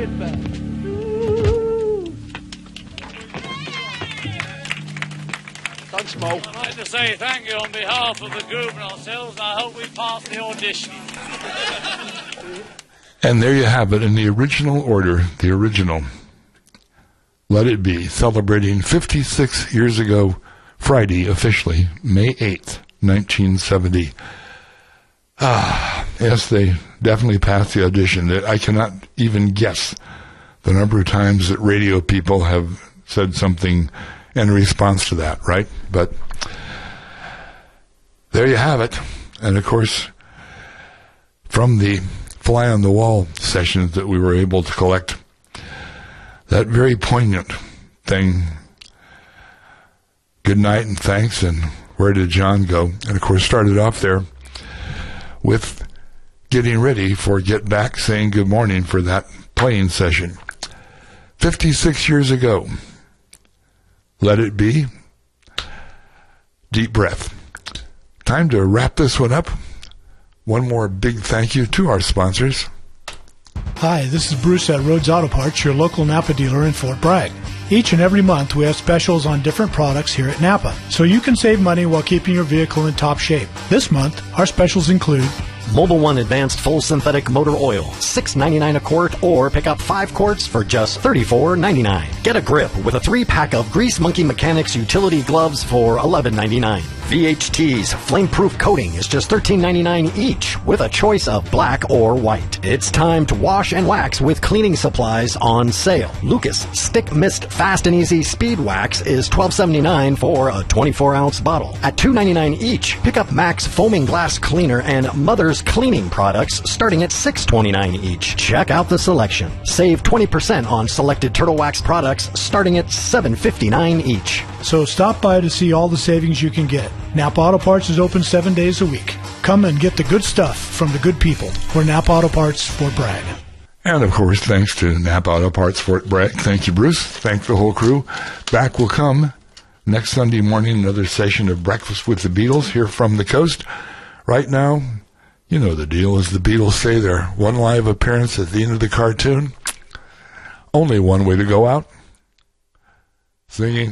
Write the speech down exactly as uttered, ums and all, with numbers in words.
it back. Don't smoke. I'd like to say thank you on behalf of the group and ourselves, and I hope we pass the audition. And there you have it in the original order, the original. Let It Be, celebrating fifty-six years ago, Friday, officially, May eighth, nineteen seventy. Ah, yes, they definitely passed the audition. I cannot even guess the number of times that radio people have said something in response to that, right? But there you have it. And, of course, from the fly-on-the-wall sessions that we were able to collect, that very poignant thing, good night and thanks, and where did John go? And, of course, started off there with getting ready for Get Back, saying good morning for that playing session. fifty-six years ago, Let It Be, deep breath. Time to wrap this one up. One more big thank you to our sponsors. Hi, this is Bruce at Rhodes Auto Parts, your local Napa dealer in Fort Bragg. Each and every month we have specials on different products here at Napa, so you can save money while keeping your vehicle in top shape. This month, our specials include Mobil One Advanced Full Synthetic Motor Oil, six ninety-nine a quart, or pick up five quarts for just thirty-four ninety-nine. Get a grip with a three-pack of Grease Monkey Mechanics utility gloves for eleven ninety-nine. V H T's flame-proof coating is just thirteen ninety-nine each, with a choice of black or white. It's time to wash and wax with cleaning supplies on sale. Lucas Stick Mist Fast and Easy Speed Wax is twelve seventy-nine for a twenty-four ounce bottle. At two ninety-nine each, pick up Max Foaming Glass Cleaner and Mother's Cleaning products starting at six twenty-nine each. Check out the selection. Save twenty percent on selected Turtle Wax products starting at seven fifty-nine each. So stop by to see all the savings you can get. Napa Auto Parts is open seven days a week. Come and get the good stuff from the good people. We're Napa Auto Parts, Fort Bragg. And, of course, thanks to Napa Auto Parts, Fort Bragg. Thank you, Bruce. Thank the whole crew. Back will come next Sunday morning, another session of Breakfast with the Beatles here from the coast. Right now, you know the deal. As the Beatles say, their one live appearance at the end of the cartoon. Only one way to go out. Singing